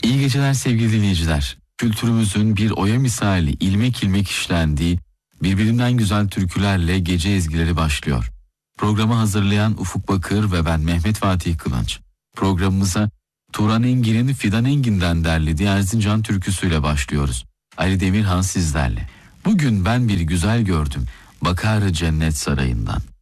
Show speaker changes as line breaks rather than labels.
İyi geceler sevgili dinleyiciler. Kültürümüzün bir oya misali ilmek ilmek işlendiği birbirinden güzel türkülerle gece ezgileri başlıyor. Programı hazırlayan Ufuk Bakır ve ben Mehmet Fatih Kıvanç. Programımıza Turan Engin'in Fidan Engin'den derlediği Erzincan türküsüyle başlıyoruz. Ali Demirhan sizlerle. Bugün ben bir güzel gördüm, bakar cennet sarayından.